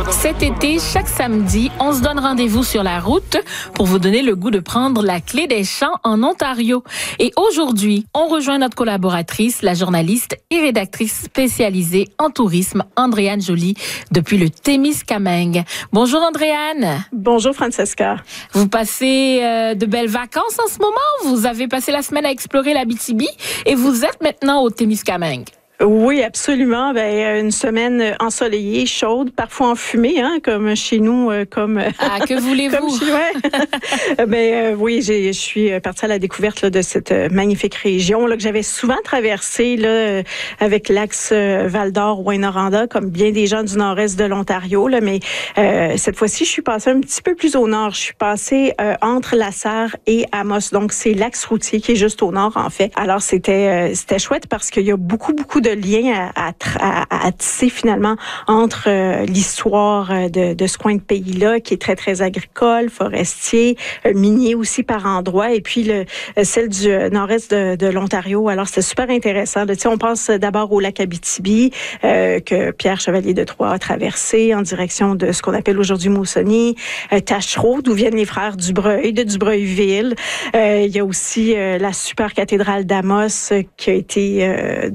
Cet été, chaque samedi, on se donne rendez-vous sur la route pour vous donner le goût de prendre la clé des champs en Ontario. Et aujourd'hui, on rejoint notre collaboratrice, la journaliste et rédactrice spécialisée en tourisme, Andréane Joly, depuis le Témiscamingue. Bonjour Andréane. Bonjour Francesca. Vous passez de belles vacances en ce moment. Vous avez passé la semaine à explorer l'Abitibi et vous êtes maintenant au Témiscamingue. Oui, absolument. Une semaine ensoleillée, chaude, parfois enfumée, comme chez nous, que voulez-vous? Oui, je suis partie à la découverte de cette magnifique région que j'avais souvent traversée avec l'axe Val-d'Or-Rouyn-Noranda, comme bien des gens du nord-est de l'Ontario. Mais cette fois-ci, je suis passée un petit peu plus au nord. Je suis passée entre La Sarre et Amos. Donc, c'est l'axe routier qui est juste au nord, en fait. Alors, c'était chouette parce qu'il y a beaucoup de liens à tisser finalement entre l'histoire de ce coin de pays-là qui est très, très agricole, forestier, minier aussi par endroits, et puis celle du nord-est de l'Ontario. Alors, c'était super intéressant. On passe d'abord au lac Abitibi que Pierre Chevalier de Troyes a traversé en direction de ce qu'on appelle aujourd'hui Moosonee, Taschereau, d'où viennent les frères Dubreuil, de Dubreuilville. Il y a aussi la super cathédrale d'Amos qui a été...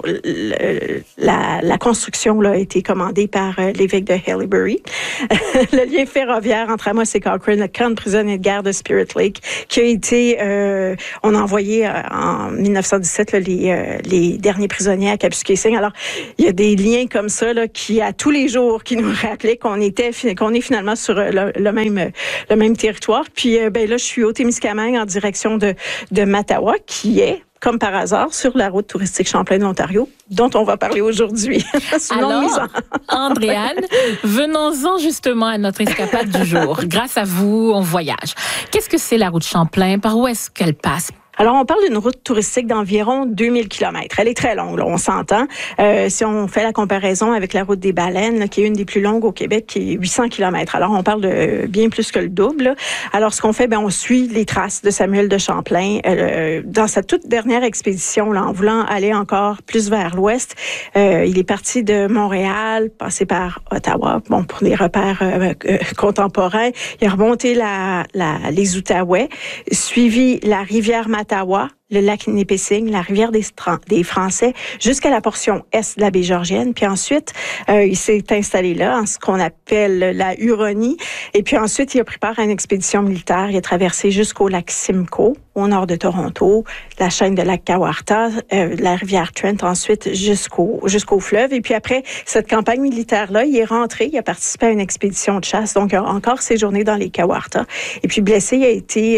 La construction a été commandée par l'évêque de Haileybury. Le lien ferroviaire entre Amos et Cochrane, le camp de prisonniers de guerre de Spirit Lake, qui a été... on a envoyé en 1917 les derniers prisonniers à Kapuskasing. Alors, il y a des liens comme ça qui, à tous les jours, qui nous rappelaient qu'on est finalement sur le même territoire. Puis là, je suis au Témiscamingue en direction de Mattawa, qui est, comme par hasard, sur la route touristique Champlain de l'Ontario, dont on va parler aujourd'hui. Alors, Andréane, venons-en justement à notre escapade du jour. Grâce à vous, on voyage. Qu'est-ce que c'est la route Champlain? Par où est-ce qu'elle passe? Alors, on parle d'une route touristique d'environ 2000 km. Elle est très longue, on s'entend. Si on fait la comparaison avec la route des Baleines, qui est une des plus longues au Québec, qui est 800 km. Alors, on parle de bien plus que le double. Alors, ce qu'on fait, on suit les traces de Samuel de Champlain. Dans sa toute dernière expédition, en voulant aller encore plus vers l'ouest, il est parti de Montréal, passé par Ottawa, pour des repères contemporains. Il a remonté les Outaouais, suivi la rivière Mattawa, le lac Nipissing, la rivière des Français, jusqu'à la portion est de la baie Georgienne. Puis ensuite, il s'est installé là, en ce qu'on appelle la Huronie. Et puis ensuite, il a pris part à une expédition militaire. Il a traversé jusqu'au lac Simcoe, au nord de Toronto, la chaîne de lac Kawartha, la rivière Trent, ensuite jusqu'au fleuve. Et puis après cette campagne militaire-là, il est rentré, il a participé à une expédition de chasse, donc il a encore séjourné dans les Kawartha. Et puis blessé, il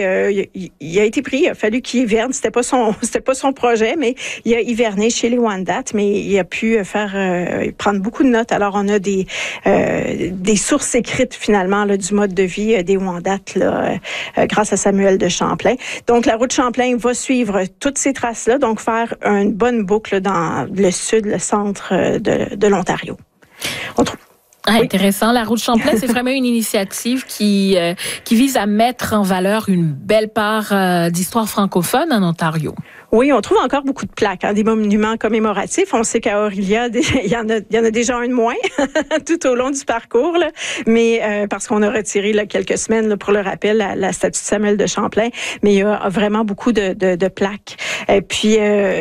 a été pris, il a fallu qu'il hiverne. C'était pas son projet, mais il a hiverné chez les Wendat, mais il a pu prendre beaucoup de notes. Alors, on a des sources écrites, finalement, du mode de vie des Wendat, grâce à Samuel de Champlain. Donc, la route Champlain va suivre toutes ces traces-là, donc faire une bonne boucle dans le sud, le centre de l'Ontario. On trouve... Intéressant. La route Champlain, c'est vraiment une initiative qui vise à mettre en valeur une belle part d'histoire francophone en Ontario. Oui, on trouve encore beaucoup de plaques, des monuments commémoratifs. On sait qu'à Orillia, il y en a déjà un de moins tout au long du parcours, mais parce qu'on a retiré quelques semaines pour le rappel la statue de Samuel de Champlain, mais il y a vraiment beaucoup de plaques. Et puis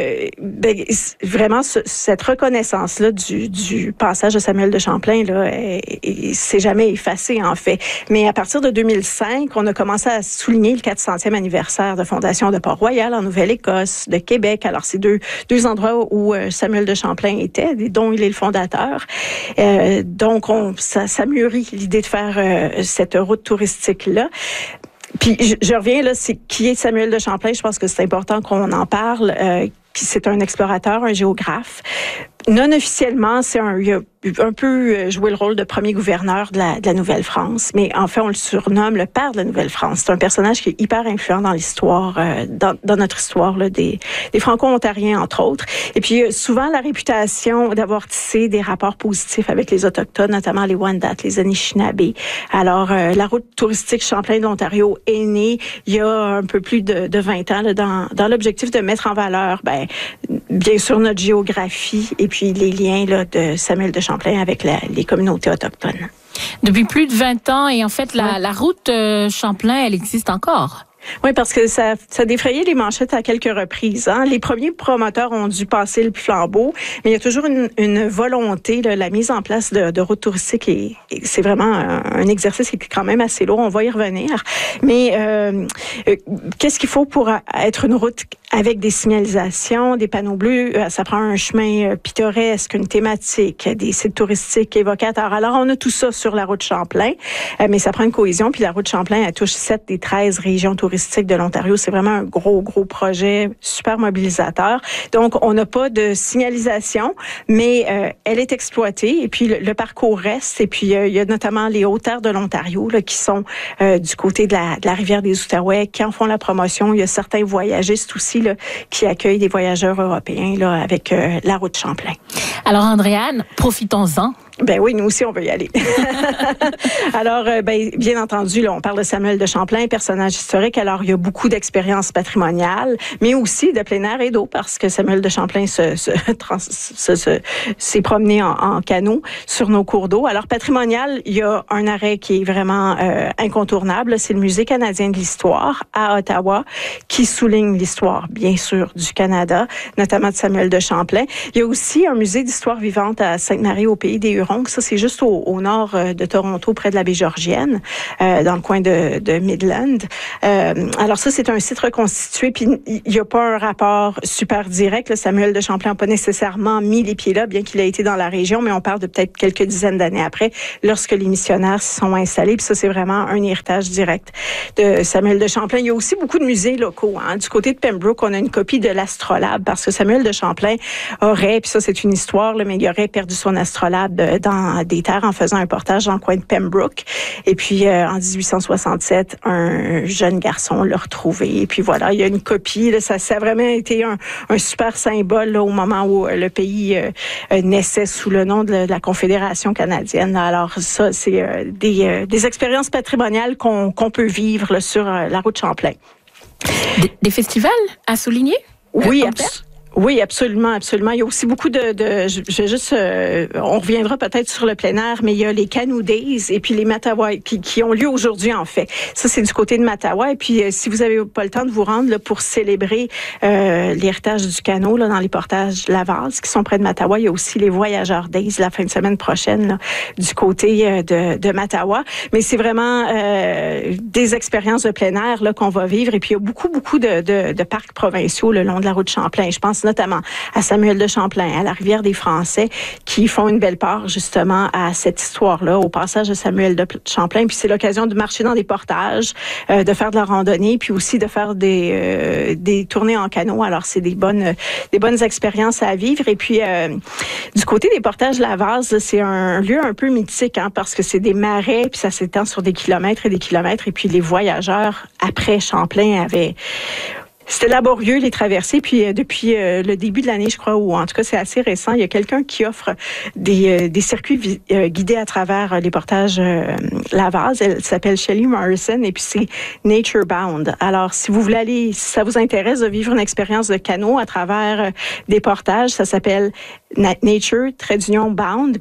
vraiment cette reconnaissance-là du passage de Samuel de Champlain c'est jamais effacé en fait. Mais à partir de 2005, on a commencé à souligner le 400e anniversaire de fondation de Port-Royal en Nouvelle-Écosse, de Québec. Alors, c'est deux endroits où Samuel de Champlain était, dont il est le fondateur. Donc, ça mûrit l'idée de faire cette route touristique-là. Puis, je reviens là, c'est qui est Samuel de Champlain? Je pense que c'est important qu'on en parle. C'est un explorateur, un géographe. Non officiellement, il a un peu joué le rôle de premier gouverneur de la Nouvelle-France, mais en fait, on le surnomme le père de la Nouvelle-France. C'est un personnage qui est hyper influent dans l'histoire, dans notre histoire des Franco-Ontariens, entre autres. Et puis, souvent, la réputation d'avoir tissé des rapports positifs avec les Autochtones, notamment les Wendat, les Anishinaabe. Alors, la route touristique Champlain de l'Ontario est née il y a un peu plus de 20 ans dans l'objectif de mettre en valeur bien sûr notre géographie et puis les liens là, de Samuel de Champlain avec les communautés autochtones. Depuis plus de 20 ans, et en fait, la route Champlain, elle existe encore. Oui, parce que ça défrayait les manchettes à quelques reprises. Hein. Les premiers promoteurs ont dû passer le flambeau, mais il y a toujours une volonté, là, la mise en place de routes touristiques, et c'est vraiment un exercice qui est quand même assez lourd. On va y revenir. Mais qu'est-ce qu'il faut pour être une route avec des signalisations, des panneaux bleus? Ça prend un chemin pittoresque, une thématique, des sites touristiques évocateurs. Alors, on a tout ça sur la route Champlain, mais ça prend une cohésion. Puis la route Champlain, elle touche 7 des 13 régions touristiques de l'Ontario. C'est vraiment un gros projet, super mobilisateur. Donc, on n'a pas de signalisation, mais elle est exploitée et puis le parcours reste. Et puis, il y a notamment les Hautes-Terres de l'Ontario là, qui sont du côté de la rivière des Outaouais, qui en font la promotion. Il y a certains voyagistes aussi là, qui accueillent des voyageurs européens là, avec la route Champlain. Alors, Andréane, profitons-en. Ben oui, nous aussi, on veut y aller. Alors, bien entendu, là, on parle de Samuel de Champlain, personnage historique. Alors, il y a beaucoup d'expériences patrimoniales, mais aussi de plein air et d'eau, parce que Samuel de Champlain s'est promené en canot sur nos cours d'eau. Alors, patrimonial, il y a un arrêt qui est vraiment incontournable. C'est le Musée canadien de l'histoire à Ottawa, qui souligne l'histoire, bien sûr, du Canada, notamment de Samuel de Champlain. Il y a aussi un musée d'histoire vivante à Sainte-Marie, au pays des Hurons. Ça, c'est juste au nord de Toronto, près de la baie Georgienne, dans le coin de Midland. Alors ça, c'est un site reconstitué, puis il n'y a pas un rapport super direct. Là, Samuel de Champlain n'a pas nécessairement mis les pieds là, bien qu'il ait été dans la région, mais on parle de peut-être quelques dizaines d'années après, lorsque les missionnaires s'y sont installés. Puis ça, c'est vraiment un héritage direct de Samuel de Champlain. Il y a aussi beaucoup de musées locaux. Hein. Du côté de Pembroke, on a une copie de l'astrolabe, parce que Samuel de Champlain aurait, puis ça, c'est une histoire, là, mais il aurait perdu son astrolabe dans des terres en faisant un portage dans le coin de Pembroke. Et puis, en 1867, un jeune garçon l'a retrouvé. Et puis voilà, il y a une copie. Là, ça a vraiment été un super symbole là, au moment où le pays naissait sous le nom de la Confédération canadienne. Alors ça, c'est des expériences patrimoniales qu'on peut vivre là, sur la route Champlain. Des festivals à souligner? Oui, oui, absolument. Il y a aussi beaucoup je vais juste, on reviendra peut-être sur le plein air, mais il y a les Canoe Days et puis les Mattawa qui ont lieu aujourd'hui, en fait. Ça, c'est du côté de Mattawa. Et puis, si vous avez pas le temps de vous rendre là, pour célébrer l'héritage du canot là, dans les portages Laval, qui sont près de Mattawa, il y a aussi les Voyageurs Days la fin de semaine prochaine là, du côté de Mattawa. Mais c'est vraiment des expériences de plein air là, qu'on va vivre. Et puis, il y a beaucoup de parcs provinciaux le long de la route Champlain. Je pense notamment à Samuel de Champlain, à la rivière des Français, qui font une belle part justement à cette histoire-là, au passage de Samuel de Champlain. Puis c'est l'occasion de marcher dans des portages, de faire de la randonnée, puis aussi de faire des tournées en canot. Alors c'est des bonnes expériences à vivre. Et puis du côté des portages Lavaz, c'est un lieu un peu mythique, hein, parce que c'est des marais, puis ça s'étend sur des kilomètres et des kilomètres. Et puis les voyageurs après Champlain avaient C'était laborieux, les traversées. Puis depuis le début de l'année, je crois, ou en tout cas, c'est assez récent, il y a quelqu'un qui offre des circuits guidés à travers les portages Laval. Elle s'appelle Shelley Morrison et puis c'est Nature Bound. Alors, si vous voulez aller, si ça vous intéresse de vivre une expérience de canot à travers des portages, ça s'appelle Nature-Bound,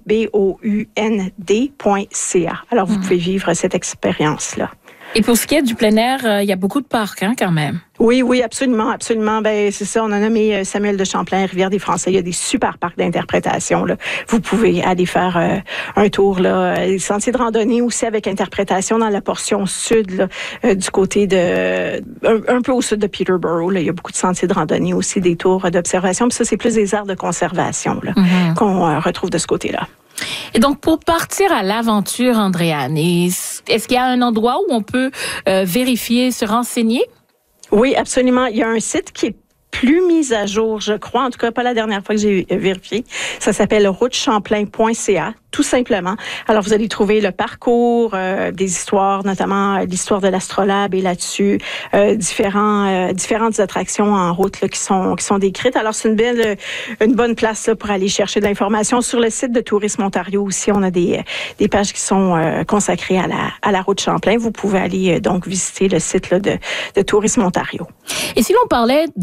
BOUND.ca. Alors, vous pouvez vivre cette expérience-là. Et pour ce qui est du plein air, il y a beaucoup de parcs, hein, quand même. Oui, absolument. Ben, c'est ça, on a nommé Samuel de Champlain, Rivière des Français. Il y a des super parcs d'interprétation, là. Vous pouvez aller faire un tour, là. Les sentiers de randonnée aussi avec interprétation dans la portion sud, là, du côté un peu au sud de Peterborough, là. Il y a beaucoup de sentiers de randonnée aussi, des tours d'observation. Puis ça, c'est plus des aires de conservation, là, qu'on retrouve de ce côté-là. Et donc, pour partir à l'aventure, Andréane, est-ce qu'il y a un endroit où on peut vérifier, se renseigner? Oui, absolument. Il y a un site qui est plus mis à jour, je crois, en tout cas pas la dernière fois que j'ai vérifié. Ça s'appelle routechamplain.ca, tout simplement. Alors, vous allez trouver le parcours, des histoires, notamment l'histoire de l'astrolabe et là-dessus, différentes attractions en route là, qui sont décrites. Alors, c'est une bonne place là, pour aller chercher de l'information. Sur le site de Tourisme Ontario aussi, on a des pages qui sont consacrées à la route Champlain. Vous pouvez aller donc visiter le site là, de Tourisme Ontario. Et si l'on parlait de façon plus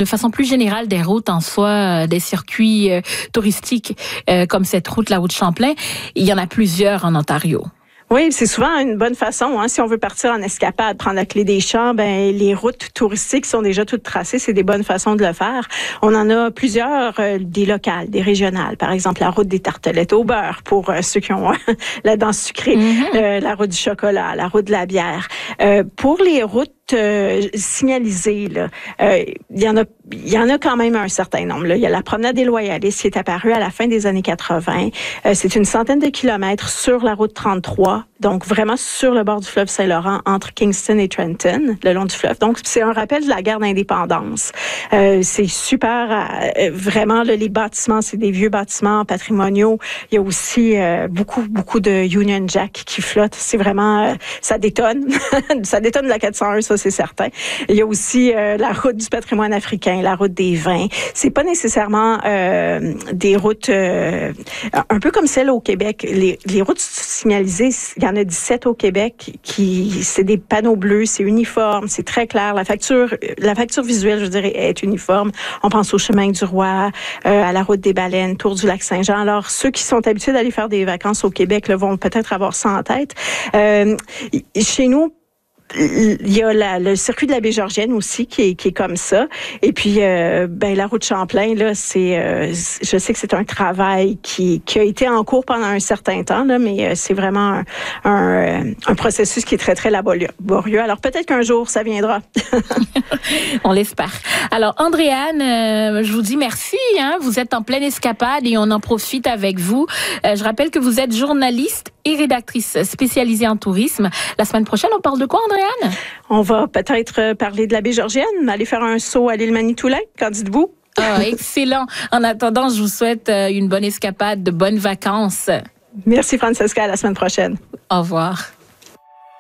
générale des routes en soi, des circuits touristiques comme cette route, la route Champlain, il y en a plusieurs en Ontario. Oui, c'est souvent une bonne façon. Si on veut partir en escapade, prendre la clé des champs, les routes touristiques sont déjà toutes tracées. C'est des bonnes façons de le faire. On en a plusieurs, des locales, des régionales. Par exemple, la route des tartelettes au beurre pour ceux qui ont la dent sucrée. La route du chocolat, la route de la bière. Pour les routes signalisées, il y en a quand même un certain nombre. Il y a la promenade des Loyalistes qui est apparue à la fin des années 80. C'est une centaine de kilomètres sur la route 33. Donc, vraiment sur le bord du fleuve Saint-Laurent, entre Kingston et Trenton, le long du fleuve. Donc, c'est un rappel de la guerre d'indépendance. C'est super, vraiment, les bâtiments, c'est des vieux bâtiments patrimoniaux. Il y a aussi beaucoup de Union Jack qui flottent. C'est vraiment, ça détonne. Ça détonne de la 401, ça, c'est certain. Il y a aussi la route du patrimoine africain, la route des vins. C'est pas nécessairement des routes un peu comme celle au Québec. Les routes signalisées, il y en a 17 au Québec c'est des panneaux bleus, c'est uniforme, c'est très clair. La facture visuelle, je dirais, est uniforme. On pense au chemin du Roi, à la route des Baleines, Tour du lac Saint-Jean. Alors, ceux qui sont habitués d'aller faire des vacances au Québec vont peut-être avoir ça en tête. Chez nous, il y a le circuit de la baie Georgienne aussi qui est comme ça. Et puis la route Champlain, là, je sais que c'est un travail qui a été en cours pendant un certain temps, là, mais c'est vraiment un processus qui est très, très laborieux. Alors peut-être qu'un jour, ça viendra. On l'espère. Alors, Andréane, je vous dis merci. Vous êtes en pleine escapade et on en profite avec vous. Je rappelle que vous êtes journaliste et rédactrice spécialisée en tourisme. La semaine prochaine, on parle de quoi, Andréane? On va peut-être parler de la baie Georgienne, aller faire un saut à l'île Manitoulin. Qu'en dites-vous? Excellent. En attendant, je vous souhaite une bonne escapade, de bonnes vacances. Merci, Francesca. À la semaine prochaine. Au revoir.